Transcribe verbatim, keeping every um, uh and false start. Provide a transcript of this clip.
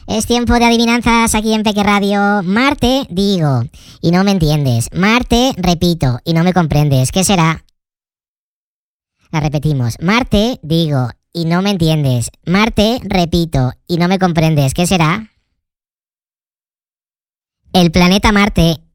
Es tiempo de adivinanzas aquí en Peque Radio. Marte, digo, y no me entiendes. Marte, repito, y no me comprendes. ¿Qué será? La repetimos. Marte, digo, y no me entiendes. Marte, repito, y no me comprendes. ¿Qué será? El planeta Marte.